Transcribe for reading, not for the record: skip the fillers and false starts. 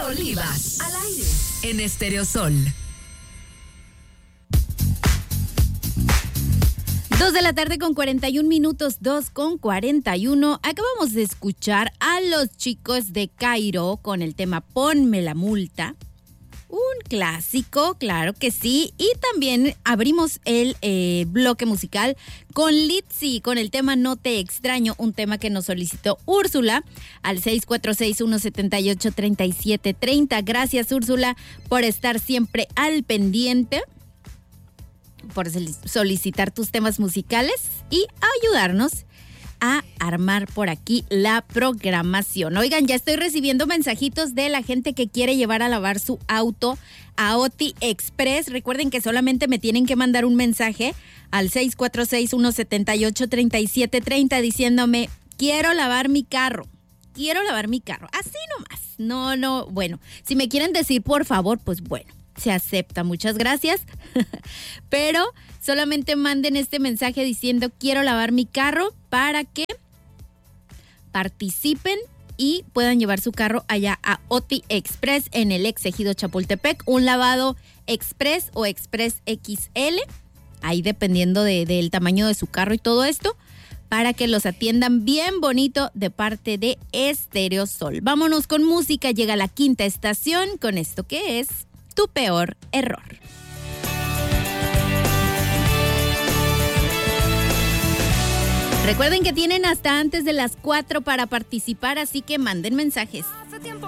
Olivas, al aire, en Estéreo Sol. 2:41 p.m, 2:41. Acabamos de escuchar a los chicos de Cairo con el tema Ponme la multa. Un clásico, claro que sí. Y también abrimos el bloque musical con Litzy, con el tema No te extraño, un tema que nos solicitó Úrsula al 646-178-3730. Gracias, Úrsula, por estar siempre al pendiente, por solicitar tus temas musicales y ayudarnos a armar por aquí la programación. Oigan, ya estoy recibiendo mensajitos de la gente que quiere llevar a lavar su auto a OTI Express. Recuerden que solamente me tienen que mandar un mensaje al 646-178-3730 diciéndome, quiero lavar mi carro. Así nomás. No, bueno, si me quieren decir por favor, pues bueno, se acepta, muchas gracias. Pero solamente manden este mensaje diciendo quiero lavar mi carro para que participen y puedan llevar su carro allá a OTI Express en el ex ejido Chapultepec. Un lavado express o express XL, ahí dependiendo del tamaño de su carro y todo esto, para que los atiendan bien bonito de parte de Estéreo Sol. Vámonos con música, llega la quinta estación con esto que es Tu Peor Error. Recuerden que tienen hasta antes de las 4 para participar, así que manden mensajes. Hace tiempo